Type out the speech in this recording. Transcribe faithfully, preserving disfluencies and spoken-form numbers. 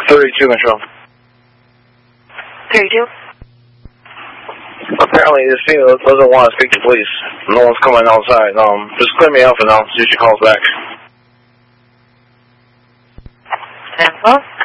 thirty-two control. thirty-two? Apparently this female doesn't want to speak to police. No one's coming outside. Um, just clear me up and I'll see if she calls back. Stand call.